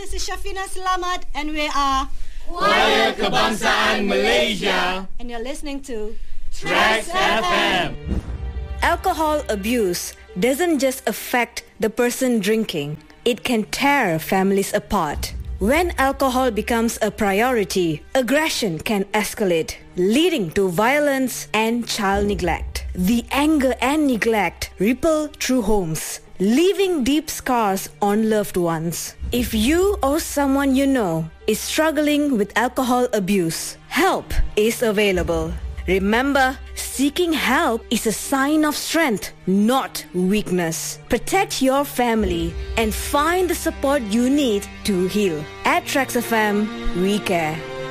this is Shafina Slamat, and we are Choir Kebangsaan Malaysia. And you're listening to Tracks FM. Alcohol abuse doesn't just affect the person drinking. It can tear families apart. When alcohol becomes a priority, aggression can escalate, leading to violence and child neglect. The anger and neglect ripple through homes, leaving deep scars on loved ones. If you or someone you know is struggling with alcohol abuse, help is available. Remember, seeking help is a sign of strength, not weakness. Protect your family and find the support you need to heal. At Tracks FM, we care.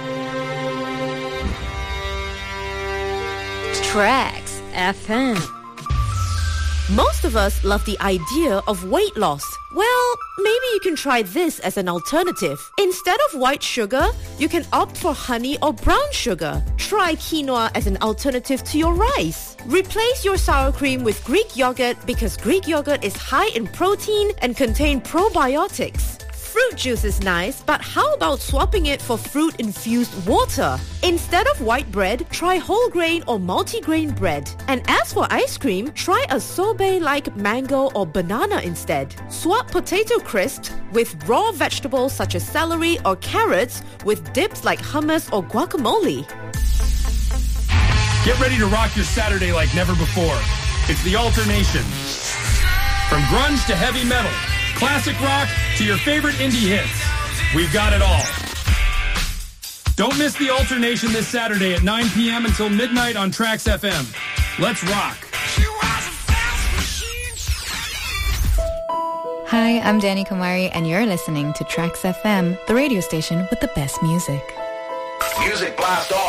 Tracks FM. Most of us love the idea of weight loss. Well, maybe you can try this as an alternative. Instead of white sugar, you can opt for honey or brown sugar. Try quinoa as an alternative to your rice. Replace your sour cream with Greek yogurt because Greek yogurt is high in protein and contain probiotics. Fruit juice is nice, but how about swapping it for fruit-infused water? Instead of white bread, try whole grain or multi-grain bread. And as for ice cream, try a sorbet like mango or banana instead. Swap potato crisps with raw vegetables such as celery or carrots with dips like hummus or guacamole. Get ready to rock your Saturday like never before. It's the Alternation. From grunge to heavy metal, classic rock to your favorite indie hits, we've got it all. Don't miss the Alternation this Saturday at 9 p.m. until midnight on Tracks FM. Let's rock. Hi, I'm Danny Kamari, and you're listening to Tracks FM, the radio station with the best music. Music blast off.